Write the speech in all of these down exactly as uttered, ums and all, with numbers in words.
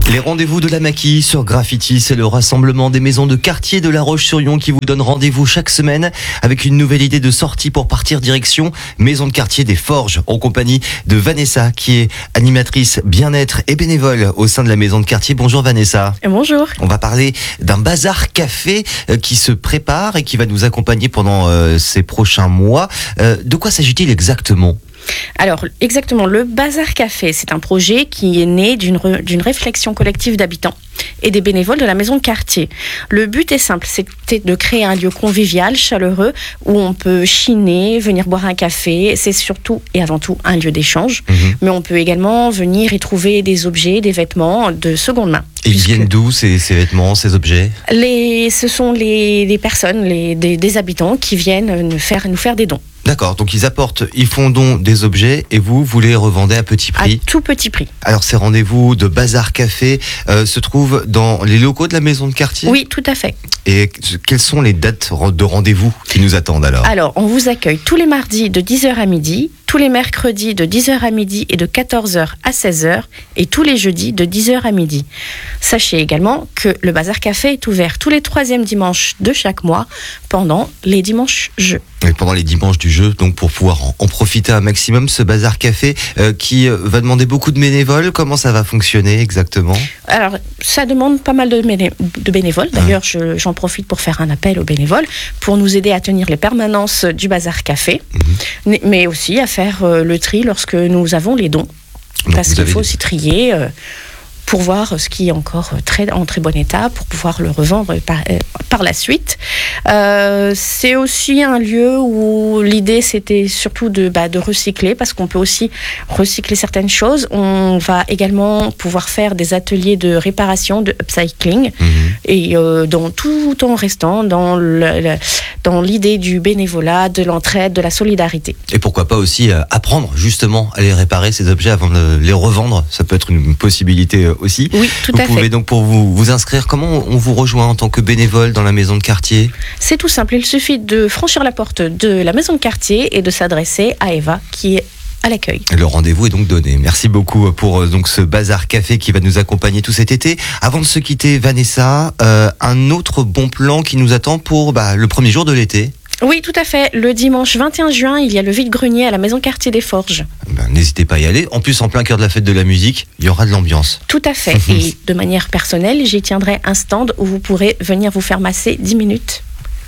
Les rendez-vous de la Maquis sur Graffiti, c'est le rassemblement des maisons de quartier de La Roche-sur-Yon qui vous donne rendez-vous chaque semaine avec une nouvelle idée de sortie pour partir direction Maison de quartier des Forges, en compagnie de Vanessa qui est animatrice bien-être et bénévole au sein de la maison de quartier. Bonjour Vanessa. Bonjour. On va parler d'un bazar café qui se prépare et qui va nous accompagner pendant euh, ces prochains mois. Euh, de quoi s'agit-il exactement ? Alors, exactement, le Bazar Café, c'est un projet qui est né d'une, re, d'une réflexion collective d'habitants et des bénévoles de la maison de quartier. Le but est simple, c'était de créer un lieu convivial, chaleureux, où on peut chiner, venir boire un café. C'est surtout et avant tout un lieu d'échange, mmh. mais on peut également venir y trouver des objets, des vêtements de seconde main. Et ils viennent d'où ces, ces vêtements, ces objets ? les, Ce sont les, les personnes, les, des, des habitants qui viennent nous faire, nous faire des dons. D'accord, donc ils apportent, ils font don des objets et vous, vous les revendez à petit prix ? À tout petit prix. Alors ces rendez-vous de Bazar Café euh, se trouvent dans les locaux de la maison de quartier ? Oui, tout à fait. Et quelles sont les dates de rendez-vous qui nous attendent alors ? Alors, on vous accueille tous les mardis de dix heures à midi, tous les mercredis de dix heures à midi et de quatorze heures à seize heures et tous les jeudis de dix heures à midi. Sachez également que le Bazar Café est ouvert tous les troisièmes dimanches de chaque mois pendant les dimanches jeux. Et pendant les dimanches du jeu, donc pour pouvoir en, en profiter un maximum, ce Bazar Café euh, qui euh, va demander beaucoup de bénévoles, comment ça va fonctionner exactement ? Alors, ça demande pas mal de, béné- de bénévoles. D'ailleurs, ah. je, j'en profite pour faire un appel aux bénévoles pour nous aider à tenir les permanences du Bazar Café, mmh. mais aussi à faire euh, le tri lorsque nous avons les dons. Donc, parce qu'il faut aussi trier euh, pour voir ce qui est encore très, en très bon état, pour pouvoir le revendre par, euh, par la suite. Euh, c'est aussi un lieu où l'idée, c'était surtout de, bah, de recycler, parce qu'on peut aussi recycler certaines choses. On va également pouvoir faire des ateliers de réparation, de upcycling, mmh. et euh, dans, tout en restant dans, le, le, dans l'idée du bénévolat, de l'entraide, de la solidarité. Et pourquoi pas aussi euh, apprendre justement à les réparer, ces objets, avant de les revendre. Ça peut être une possibilité euh, aussi. Oui, tout vous à fait. Vous pouvez donc, pour vous, vous inscrire, comment on vous rejoint en tant que bénévole dans la maison de quartier ? C'est tout simple, il suffit de franchir la porte de la maison de quartier et de s'adresser à Eva qui est à l'accueil. Le rendez-vous est donc donné. Merci beaucoup pour euh, donc ce Bazar Café qui va nous accompagner tout cet été. Avant de se quitter, Vanessa, euh, un autre bon plan qui nous attend pour bah, le premier jour de l'été. Oui, tout à fait. Le dimanche vingt et un juin, il y a le vide-grenier à la maison quartier des Forges. Ben, n'hésitez pas à y aller. En plus, en plein cœur de la fête de la musique, il y aura de l'ambiance. Tout à fait. Et de manière personnelle, j'y tiendrai un stand où vous pourrez venir vous faire masser dix minutes.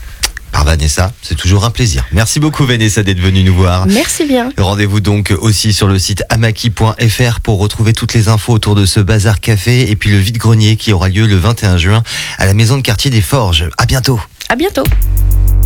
Par Vanessa, c'est toujours un plaisir. Merci beaucoup Vanessa d'être venue nous voir. Merci bien. Rendez-vous donc aussi sur le site amaki point f r pour retrouver toutes les infos autour de ce Bazar Café et puis le vide-grenier qui aura lieu le vingt et un juin à la maison de quartier des Forges. À bientôt. À bientôt.